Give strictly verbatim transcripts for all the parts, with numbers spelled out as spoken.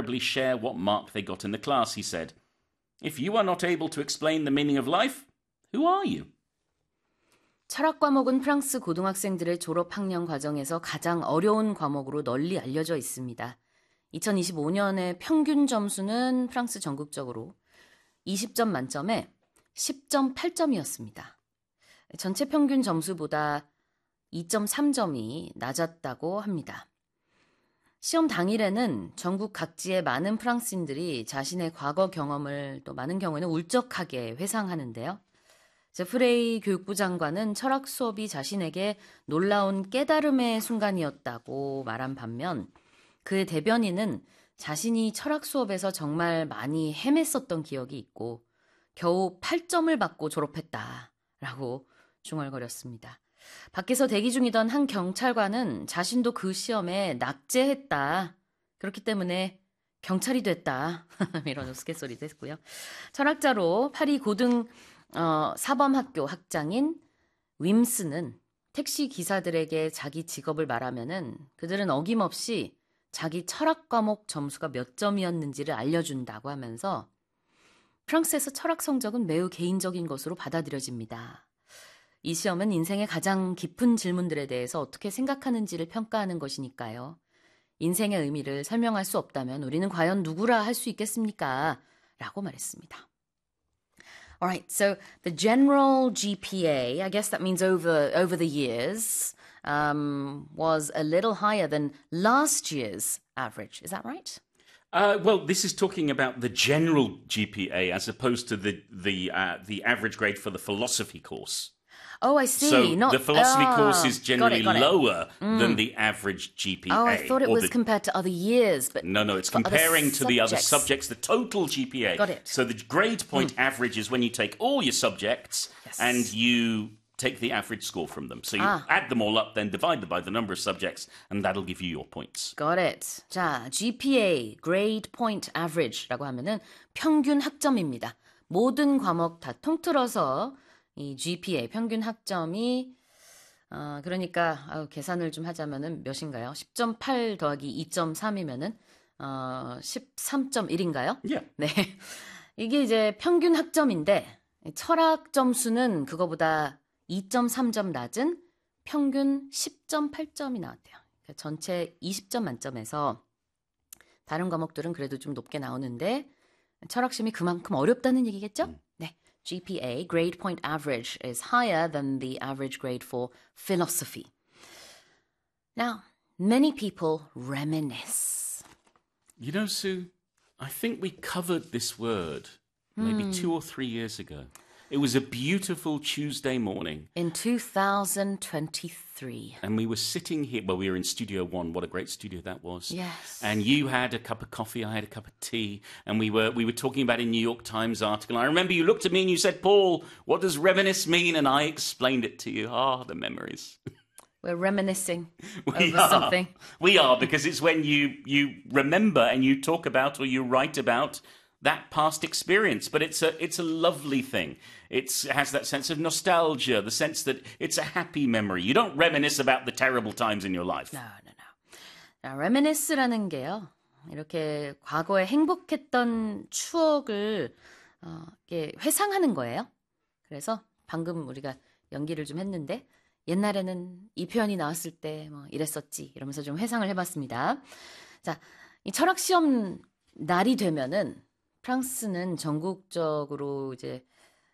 invariably share what mark they got in the class, he said. If you are not able to explain the meaning of life, who are you? 철학 과목은 프랑스 고등학생들의 졸업 학년 과정에서 가장 어려운 과목으로 널리 알려져 있습니다. 이천이십오 년의 평균 점수는 프랑스 전국적으로 이십 점 만점에 십 점 팔 점이었습니다. 전체 평균 점수보다 이 점 삼 점이 낮았다고 합니다. 시험 당일에는 전국 각지의 많은 프랑스인들이 자신의 과거 경험을 또 많은 경우에는 울적하게 회상하는데요. 제프레이 교육부 장관은 철학 수업이 자신에게 놀라운 깨달음의 순간이었다고 말한 반면 그의 대변인은 자신이 철학 수업에서 정말 많이 헤맸었던 기억이 있고 겨우 팔 점을 받고 졸업했다라고 중얼거렸습니다. 밖에서 대기 중이던 한 경찰관은 자신도 그 시험에 낙제했다. 그렇기 때문에 경찰이 됐다. 이런 우스갯소리도 했고요. 철학자로 파리 고등 어, 사범학교 학장인 윈스는 택시 기사들에게 자기 직업을 말하면은 그들은 어김없이 자기 철학 과목 점수가 몇 점이었는지를 알려준다고 하면서 프랑스에서 철학 성적은 매우 개인적인 것으로 받아들여집니다. 이 시험은 인생의 가장 깊은 질문들에 대해서 어떻게 생각하는지를 평가하는 것이니까요. 인생의 의미를 설명할 수 없다면 우리는 과연 누구라 할 수 있겠습니까? 라고 말했습니다. Alright, so the general G P A, I guess that means over over the years, um, was a little higher than last year's average. Is that right? Uh, well, this is talking about the general G P A as opposed to the the uh, the average grade for the philosophy course. Oh, I see. So Not, the philosophy oh, course is generally got it, got it. lower mm. than the average G P A. Oh, I thought it was the... compared to other years. But no, no, it's comparing to the other subjects, the total G P A. Got it. So the grade point mm. average is when you take all your subjects yes. and you take the average score from them. So you ah. add them all up, then divide them by the number of subjects, and that'll give you your points. Got it. 자, G P A, grade point average라고 하면은 평균 학점입니다. 모든 과목 다 통틀어서 이 G P A 평균 학점이 어, 그러니까 아유, 계산을 좀 하자면은 몇인가요? 십 점 팔 더하기 이 점 삼이면은 어, 십삼 점 일인가요? Yeah. 네. 이게 이제 평균 학점인데 철학 점수는 그거보다 이 점 삼 점 낮은 평균 십 점 팔 점이 나왔대요. 그러니까 전체 이십 점 만점에서 다른 과목들은 그래도 좀 높게 나오는데 철학심이 그만큼 어렵다는 얘기겠죠? 음. 네. G P A, grade point average, is higher than the average grade for philosophy. Now, many people reminisce. You know, Sue, I think we covered this word maybe hmm. two or three years ago. It was a beautiful Tuesday morning. In two thousand twenty-three. And we were sitting here, well, we were in Studio One. What a great studio that was. Yes. And you had a cup of coffee, I had a cup of tea, and we were we were talking about a New York Times article. I remember you looked at me and you said, Paul, what does reminisce mean? And I explained it to you. Ah, the memories. We're reminiscing we over are. something. We are, because it's when you, you remember and you talk about or you write about that past experience. But it's a it's a lovely thing. It's, it has that sense of nostalgia, the sense that it's a happy memory. You don't reminisce about the terrible times in your life. No, no, no. 자, reminisce라는 게요. 이렇게 과거에 행복했던 추억을 어, 이렇게 회상하는 거예요. 그래서 방금 우리가 연기를 좀 했는데 옛날에는 이 표현이 나왔을 때 뭐 이랬었지 이러면서 좀 회상을 해봤습니다. 자, 이 철학 시험 날이 되면은 프랑스는 전국적으로 이제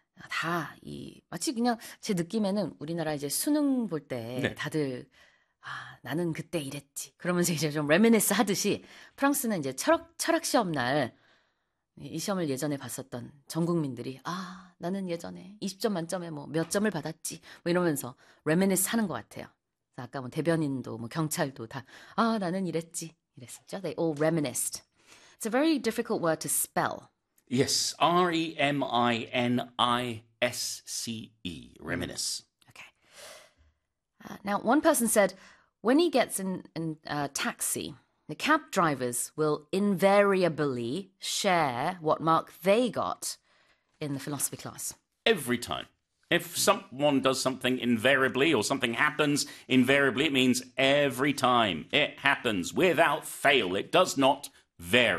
다 이 마치 그냥 제 느낌에는 우리나라 이제 수능 볼 때 네. 다들 아 나는 그때 이랬지 그러면서 이제 좀 레미니스 하듯이 프랑스는 이제 철학 철학 시험 날 이 시험을 예전에 봤었던 전 국민들이 아 나는 예전에 이십 점 만점에 뭐 몇 점을 받았지 뭐 이러면서 레미니스 하는 것 같아요. 아까 뭐 대변인도 뭐 경찰도 다 아 나는 이랬지 이랬었죠. They all reminisced. It's a very difficult word to spell. Yes, R E M I N I S C E, reminisce. Okay. Uh, now, one person said, when he gets in in a taxi, the cab drivers will invariably share what mark they got in the philosophy class. Every time. If someone does something invariably or something happens invariably, it means every time. It happens without fail. It does not vary.